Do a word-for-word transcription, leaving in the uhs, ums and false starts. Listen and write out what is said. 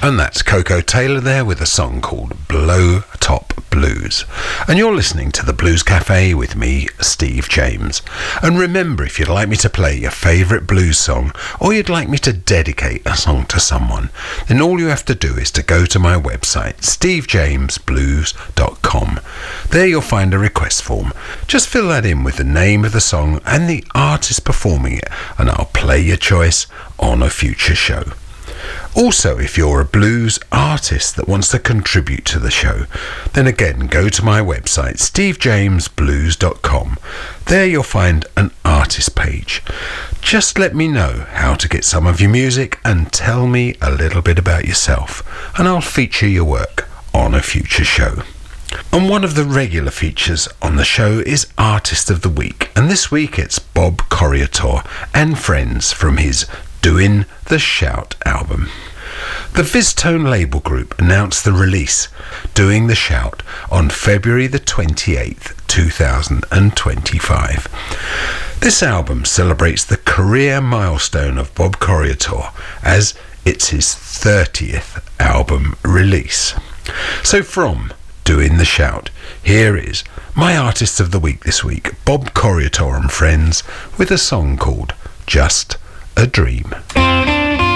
And that's Coco Taylor there with a song called Blow Top Blues. And you're listening to the Blues Cafe with me, Steve James. And remember, if you'd like me to play your favourite blues song, or you'd like me to dedicate a song to someone, then all you have to do is to go to my website, steve james blues dot com. There you'll find a request form. Just fill that in with the name of the song and the artist performing it, and I'll play your choice on a future show. Also, if you're a blues artist that wants to contribute to the show, then again go to my website, steve james blues dot com. There you'll find an artist page. Just let me know how to get some of your music and tell me a little bit about yourself, and I'll feature your work on a future show. And one of the regular features on the show is Artist of the Week, and this week it's Bob Corriator and friends from his Doing the Shout album. The VizTone label group announced the release, Doing the Shout, on February the twenty-eighth, two thousand twenty-five. This album celebrates the career milestone of Bob Corriator, as it's his thirtieth album release. So from Doing the Shout, here is my Artist of the Week this week, Bob Corriator and friends, with a song called Just a Dream.